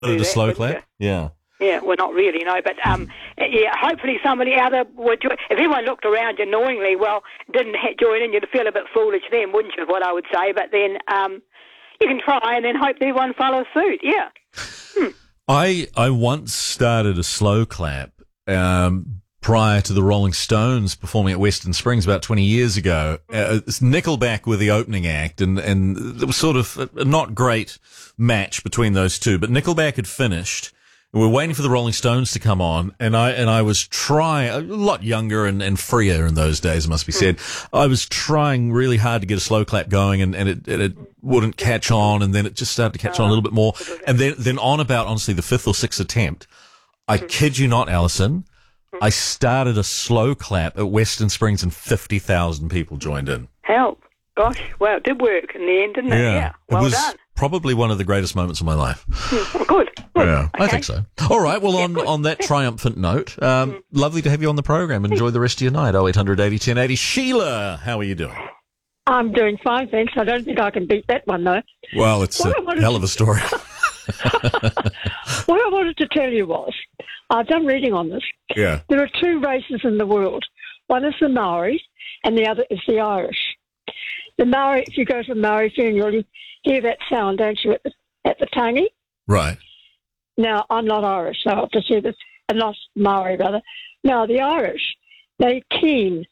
do a that, slow wouldn't clap? you? Yeah. Yeah, well, not really, no, but yeah, hopefully somebody out there would join. If everyone looked around you knowingly, well, didn't join in, you'd feel a bit foolish then, wouldn't you, what I would say, but then you can try and then hope everyone follows suit, yeah. I once started a slow clap prior to the Rolling Stones performing at Western Springs about 20 years ago. Nickelback were the opening act, and there was sort of a not great match between those two, but Nickelback had finished. We were waiting for the Rolling Stones to come on, and I was trying, a lot younger and freer in those days, it must be said. I was trying really hard to get a slow clap going, and it wouldn't catch on, and then it just started to catch on a little bit more. And then on about, honestly, the fifth or sixth attempt, I kid you not, Alison, I started a slow clap at Western Springs and 50,000 people joined in. Help. Gosh, well, it did work in the end, didn't it? Yeah. Well done. Probably one of the greatest moments of my life. Good. Yeah, okay. I think so. All right, well, on that triumphant note, lovely to have you on the program. Enjoy the rest of your night. 0800 80 1080. Sheila, how are you doing? I'm doing fine, thanks. I don't think I can beat that one, though. Well, it's a hell of a story. What I wanted to tell you was, I've done reading on this. Yeah. There are two races in the world. One is the Maori, and the other is the Irish. The Maori, if you go to a Maori funeral, you hear that sound, don't you, at the tangi? Right. Now, I'm not Irish, so I'll just hear this, and not Maori, rather. Now, the Irish, they keen,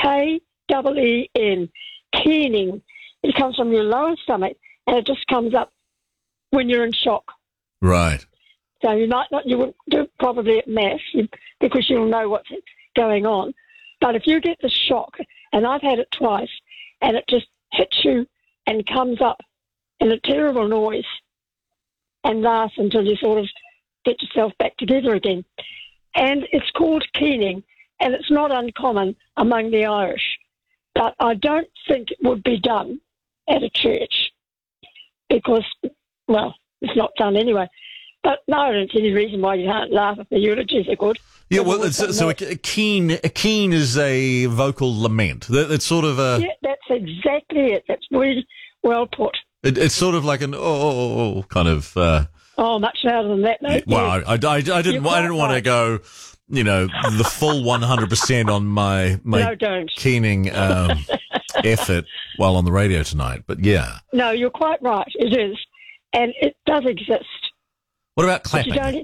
K-E-E-N, keening. It comes from your lower stomach, and it just comes up when you're in shock. Right. So you wouldn't do it probably at Mass because you'll know what's going on. But if you get the shock, and I've had it twice, and it just hits you and comes up in a terrible noise and lasts until you sort of get yourself back together again. And it's called keening, and it's not uncommon among the Irish. But I don't think it would be done at a church because, well, it's not done anyway. But no, I don't see any reason why you can't laugh if the eulogies are good. Yeah, well, so a keen is a vocal lament. It's sort of a... Yeah, that's exactly it. That's really well put. It's sort of like an kind of... much louder than that, mate. Well, I didn't want to go, the full 100% on my no, don't. keening effort while on the radio tonight. But yeah. No, you're quite right. It is. And it does exist. What about clapping?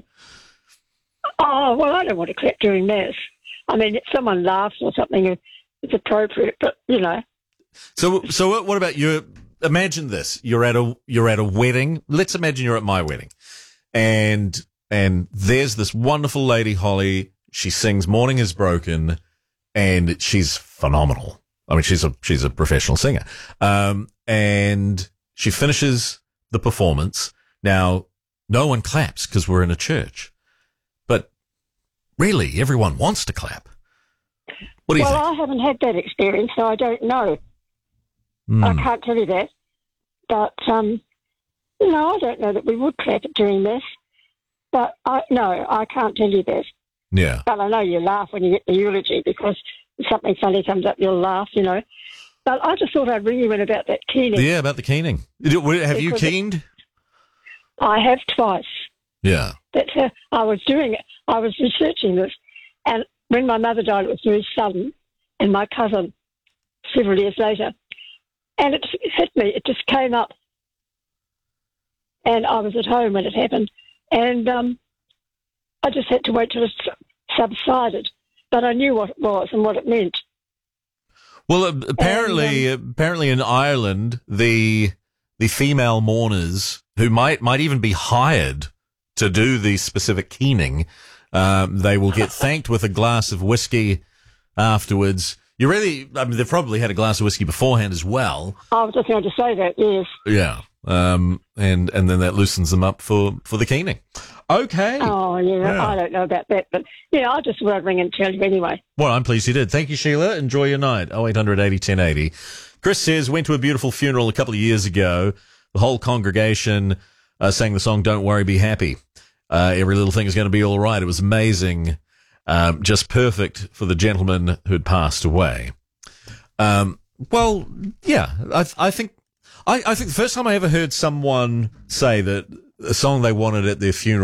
Well, I don't want to clap during Mass. I mean, if someone laughs or something, it's appropriate, but, So what about you? Imagine this. You're at a wedding. Let's imagine you're at my wedding. And there's this wonderful lady, Holly. She sings Morning Is Broken, and she's phenomenal. I mean, she's a professional singer. And she finishes the performance. Now, no one claps because we're in a church. But really, everyone wants to clap. What do you think? Well, I haven't had that experience, so I don't know. I can't tell you that. But, I don't know that we would clap it during Mass. But, I can't tell you that. Yeah. But I know you laugh when you get the eulogy because if something funny comes up, you'll laugh, But I just thought I'd ring you in about that keening. Yeah, about the keening. Have you keened? I have twice. Yeah. That's how I was doing it. I was researching this. And when my mother died, it was very sudden. And my cousin, several years later. And it hit me. It just came up. And I was at home when it happened. And I just had to wait till it subsided. But I knew what it was and what it meant. Well, apparently in Ireland, the female mourners who might even be hired to do the specific keening, they will get thanked with a glass of whiskey afterwards. They've probably had a glass of whiskey beforehand as well. I was just going to say that, yes. Yeah. And then that loosens them up for the keening. Okay. Oh, yeah, I don't know about that, but yeah, I just thought I'd ring and tell you anyway. Well, I'm pleased you did. Thank you, Sheila. Enjoy your night. 0800 80 1080. Chris says, went to a beautiful funeral a couple of years ago. The whole congregation sang the song Don't Worry, Be Happy. Every little thing is going to be all right. It was amazing. Just perfect for the gentleman who had passed away. Well, yeah, I think the first time I ever heard someone say that a song they wanted at their funeral